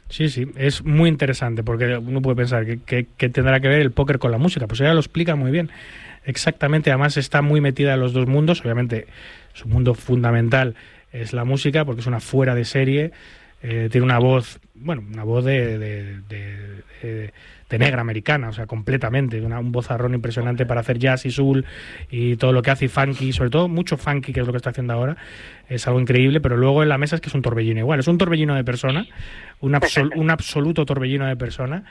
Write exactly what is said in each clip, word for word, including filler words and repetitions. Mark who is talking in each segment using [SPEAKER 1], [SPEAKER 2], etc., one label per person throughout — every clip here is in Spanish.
[SPEAKER 1] Sí, sí, es muy interesante porque uno puede pensar que, que, que tendrá que ver el póker con la música, pues ella lo explica muy bien, exactamente, además está muy metida en los dos mundos, obviamente su mundo fundamental es la música porque es una fuera de serie, eh, tiene una voz, bueno, una voz de, de, de, de, de negra americana, o sea, completamente, una, un vozarrón impresionante para hacer jazz y soul y todo lo que hace y funky, sobre todo mucho funky, que es lo que está haciendo ahora, es algo increíble, pero luego en la mesa es que es un torbellino igual, es un torbellino de persona, un, absol, un absoluto torbellino de persona,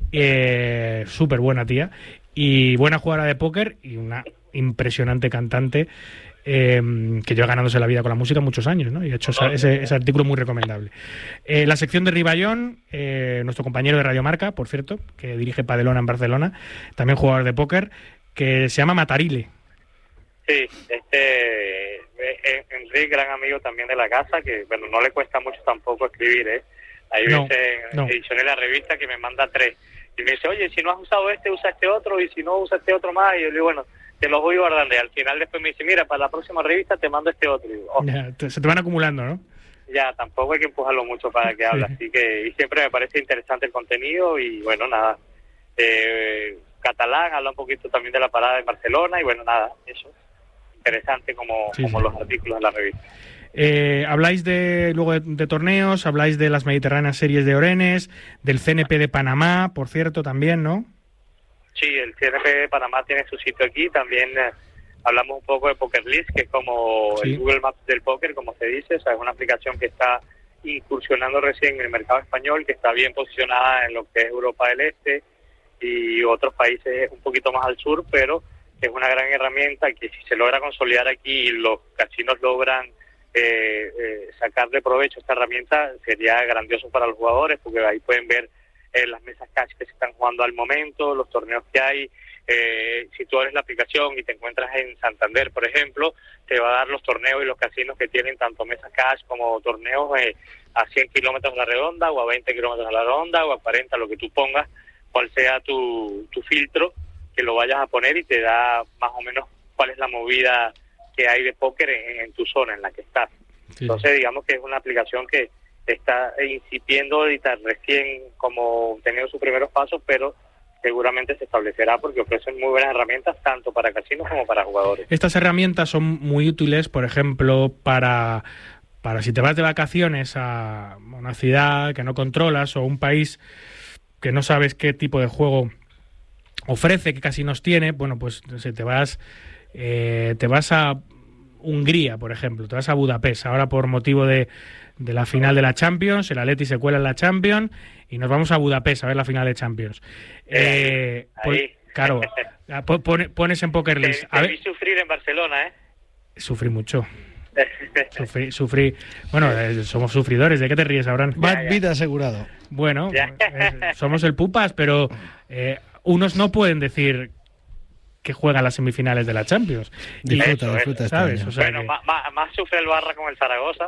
[SPEAKER 1] eh, súper buena tía, y buena jugadora de póker y una impresionante cantante, eh, que lleva ganándose la vida con la música muchos años, ¿no? Y ha hecho esa, ese, ese artículo muy recomendable. Eh, la sección de Riballón, eh, nuestro compañero de Radio Marca, por cierto, que dirige Padelona en Barcelona, también jugador de póker, que se llama Matarile.
[SPEAKER 2] Sí, este Enrique, gran amigo también de la casa, que bueno, no le cuesta mucho tampoco escribir, ¿eh? Hay
[SPEAKER 1] no,
[SPEAKER 2] veces en
[SPEAKER 1] no.
[SPEAKER 2] ediciones de la revista que me manda tres y me dice, oye, si no has usado este, usa este otro, y si no, usa este otro más, y yo le digo, bueno, te los voy guardando, y al final después me dice, mira, para la próxima revista te mando este otro, y digo, oh.
[SPEAKER 1] Ya, te, se te van acumulando, ¿no?
[SPEAKER 2] Ya, tampoco hay que empujarlo mucho para que hable, sí. Así que, y siempre me parece interesante el contenido, y bueno, nada, eh, catalán, habla un poquito también de la parada en Barcelona, y bueno, nada, eso, interesante como, sí, como sí. Los artículos de la revista.
[SPEAKER 1] Eh, habláis de luego de, de torneos, habláis de las Mediterráneas Series de Orenes, del C N P de Panamá, por cierto, también, ¿no?
[SPEAKER 2] Sí, el C N P de Panamá tiene su sitio aquí, también eh, hablamos un poco de PokerList, que es como sí. el Google Maps del póker, como se dice, o sea, es una aplicación que está incursionando recién en el mercado español, que está bien posicionada en lo que es Europa del Este y otros países un poquito más al sur, pero es una gran herramienta que si se logra consolidar aquí y los casinos logran Eh, eh, sacarle provecho a esta herramienta, sería grandioso para los jugadores, porque ahí pueden ver eh, las mesas cash que se están jugando al momento, los torneos que hay. Eh, si tú abres la aplicación y te encuentras en Santander, por ejemplo, te va a dar los torneos y los casinos que tienen tanto mesas cash como torneos eh, a cien kilómetros a la redonda, o a veinte kilómetros a la redonda, o a cuarenta, lo que tú pongas, cuál sea tu, tu filtro, que lo vayas a poner, y te da más o menos cuál es la movida que hay de póker en, en tu zona en la que estás. Sí. Entonces, digamos que es una aplicación que está incipiendo ahorita recién como teniendo sus primeros pasos, pero seguramente se establecerá porque ofrecen muy buenas herramientas tanto para casinos como para jugadores.
[SPEAKER 1] Estas herramientas son muy útiles, por ejemplo, para, para si te vas de vacaciones a una ciudad que no controlas o un país que no sabes qué tipo de juego ofrece, qué casinos tiene, bueno, pues si te vas... Eh, te vas a Hungría, por ejemplo, te vas a Budapest, ahora por motivo de, de la final de la Champions, el Atleti se cuela en la Champions y nos vamos a Budapest a ver la final de Champions. Eh, pues, claro, pon, pones en PokerList.
[SPEAKER 2] Te, te a ver, vi sufrir en Barcelona, ¿eh?
[SPEAKER 1] Sufrí mucho. Sufrí, sufrí. Bueno, eh, somos sufridores. ¿De qué te ríes, Abraham?
[SPEAKER 3] Va vida asegurado.
[SPEAKER 1] Bueno, eh, somos el pupas, pero eh, unos no pueden decir que juega las semifinales de la Champions.
[SPEAKER 3] Disfruta, eso, disfruta.
[SPEAKER 1] ¿Sabes?
[SPEAKER 3] Este
[SPEAKER 1] o sea
[SPEAKER 2] bueno,
[SPEAKER 1] que...
[SPEAKER 2] más, más, más sufre el Barra con el Zaragoza.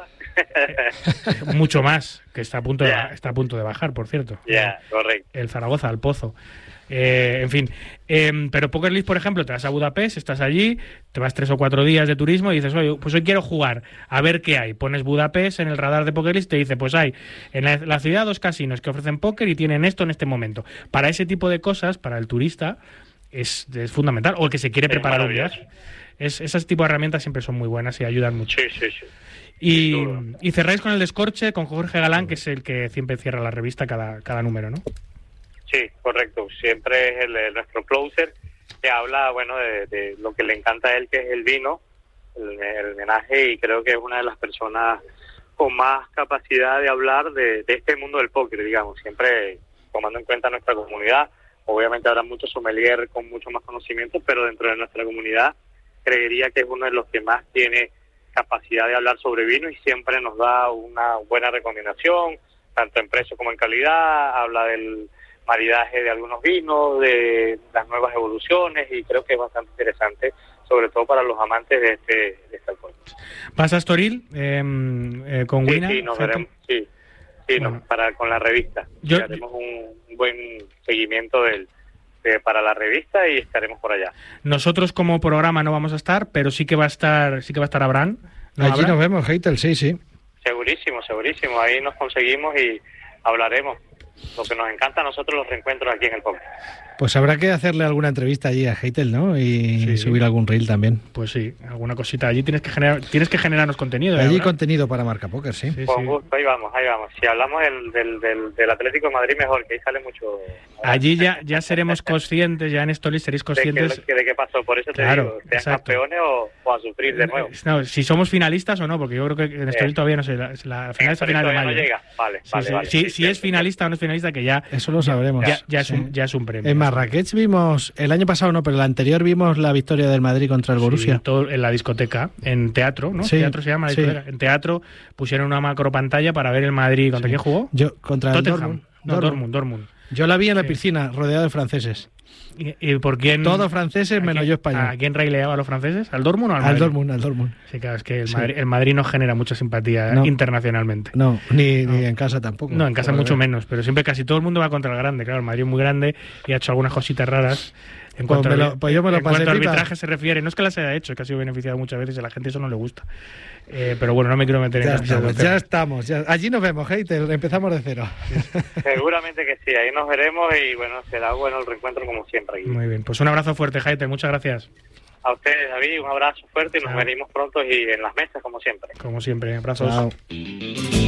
[SPEAKER 1] Mucho más, que está a punto de, yeah. está a punto de bajar, por cierto.
[SPEAKER 2] Ya, yeah, correcto.
[SPEAKER 1] El Zaragoza, al pozo. Eh, en fin, eh, pero PokerList, por ejemplo, te vas a Budapest, estás allí, te vas tres o cuatro días de turismo y dices, oye, pues hoy quiero jugar, a ver qué hay. Pones Budapest en el radar de PokerList y te dice, pues hay en la, la ciudad dos casinos que ofrecen póker y tienen esto en este momento. Para ese tipo de cosas, para el turista, es, es fundamental, o el que se quiere es preparar un viaje. Es, ese tipo de herramientas siempre son muy buenas y ayudan mucho.
[SPEAKER 2] Sí, sí, sí.
[SPEAKER 1] Y, y cerráis con el descorche, con Jorge Galán, que es el que siempre cierra la revista cada, cada número, ¿no?
[SPEAKER 2] Sí, correcto. Siempre es el, el, nuestro closer, que habla, bueno, de, de lo que le encanta a él, que es el vino, el, el homenaje, y creo que es una de las personas con más capacidad de hablar de, de este mundo del póker, digamos, siempre tomando en cuenta nuestra comunidad. Obviamente habrá muchos sommelier con mucho más conocimiento, pero dentro de nuestra comunidad creería que es uno de los que más tiene capacidad de hablar sobre vino y siempre nos da una buena recomendación, tanto en precio como en calidad. Habla del maridaje de algunos vinos, de las nuevas evoluciones, y creo que es bastante interesante, sobre todo para los amantes de este, de este alcohol.
[SPEAKER 1] ¿Vas a Estoril eh, eh, con
[SPEAKER 2] sí,
[SPEAKER 1] Wina?
[SPEAKER 2] Sí, nos veremos, sí, sí bueno. no, para, con la revista.
[SPEAKER 1] Yo,
[SPEAKER 2] haremos un buen seguimiento del, de, para la revista y estaremos por allá.
[SPEAKER 1] Nosotros como programa no vamos a estar, pero sí que va a estar, sí que va a estar Abraham.
[SPEAKER 3] ¿No, Allí Abraham? Nos vemos, Heitel, sí, sí.
[SPEAKER 2] Segurísimo, segurísimo. Ahí nos conseguimos y hablaremos. lo que nos encanta a nosotros los reencuentros aquí en el póker.
[SPEAKER 3] Pues habrá que hacerle alguna entrevista allí a Heitel, ¿no? Y
[SPEAKER 1] sí,
[SPEAKER 3] subir algún reel también.
[SPEAKER 1] Pues sí, alguna cosita. Allí tienes que generar, tienes que generarnos contenido.
[SPEAKER 3] Allí
[SPEAKER 1] ¿eh,
[SPEAKER 3] contenido para Marca Póker, sí.
[SPEAKER 1] sí
[SPEAKER 2] Con
[SPEAKER 1] sí.
[SPEAKER 2] gusto, ahí vamos, ahí vamos. Si hablamos del, del, del, del Atlético de Madrid, mejor, que ahí sale mucho.
[SPEAKER 1] Allí ya, ya seremos conscientes, ya en Stories seréis conscientes.
[SPEAKER 2] ¿De qué, de qué pasó? Por eso te
[SPEAKER 1] Claro,
[SPEAKER 2] digo, sean
[SPEAKER 1] exacto.
[SPEAKER 2] campeones o, o a sufrir de nuevo.
[SPEAKER 1] No, si somos finalistas o no, porque yo creo que en Stories eh, todavía no sé. La, la final es a final de mayo.
[SPEAKER 2] No llega. Vale,
[SPEAKER 1] sí,
[SPEAKER 2] vale,
[SPEAKER 1] sí.
[SPEAKER 2] vale.
[SPEAKER 1] Si,
[SPEAKER 2] Sí,
[SPEAKER 1] si
[SPEAKER 2] sí,
[SPEAKER 1] es finalista o no es finalista, que ya.
[SPEAKER 3] Eso lo sabremos.
[SPEAKER 1] Ya, ya, es,
[SPEAKER 3] sí.
[SPEAKER 1] un, ya es un premio.
[SPEAKER 3] En Marrakech vimos, el año pasado no, pero el anterior vimos la victoria del Madrid contra el Borussia.
[SPEAKER 1] Sí, todo en la discoteca, en teatro, ¿no?
[SPEAKER 3] Sí,
[SPEAKER 1] Teatro se llama la discoteca. Sí. En teatro pusieron una macro pantalla para ver el Madrid. ¿Contra sí. quién jugó?
[SPEAKER 3] Yo, contra
[SPEAKER 1] Tottenham.
[SPEAKER 3] el Dortmund.
[SPEAKER 1] No, Dortmund, Dortmund.
[SPEAKER 3] Yo la vi en la
[SPEAKER 1] sí.
[SPEAKER 3] piscina, rodeado de franceses.
[SPEAKER 1] ¿Y, y por quién?
[SPEAKER 3] Todos franceses, menos
[SPEAKER 1] quién,
[SPEAKER 3] yo español.
[SPEAKER 1] ¿A quién raileaba a los franceses? ¿Al Dortmund o al Madrid?
[SPEAKER 3] Al Dortmund, al Dortmund.
[SPEAKER 1] Sí, claro, es que el,
[SPEAKER 3] sí.
[SPEAKER 1] Madrid, el Madrid no genera mucha simpatía
[SPEAKER 3] no.
[SPEAKER 1] internacionalmente.
[SPEAKER 3] No, ni, no. ni en casa tampoco.
[SPEAKER 1] No, en casa mucho ver. menos, pero siempre casi todo el mundo va contra el grande. Claro, el Madrid es muy grande y ha hecho algunas cositas raras. En cuanto,
[SPEAKER 3] pues, lo, pues yo me lo
[SPEAKER 1] en
[SPEAKER 3] pasé
[SPEAKER 1] cuanto a arbitraje se refiere, no es que las haya hecho, que ha sido beneficiado muchas veces y a la gente eso no le gusta. Eh, pero bueno, no me quiero meter
[SPEAKER 3] ya
[SPEAKER 1] en
[SPEAKER 3] estamos, ya estamos, ya. Allí nos vemos, Heitel, empezamos de cero.
[SPEAKER 2] Seguramente que sí, ahí nos veremos y bueno, será bueno el reencuentro como siempre. Aquí.
[SPEAKER 1] Muy bien, pues un abrazo fuerte, Heitel, muchas gracias.
[SPEAKER 2] A ustedes, David, un abrazo fuerte y nos Chao. veremos pronto y en las mesas como siempre.
[SPEAKER 1] Como siempre, abrazos.
[SPEAKER 3] Chao.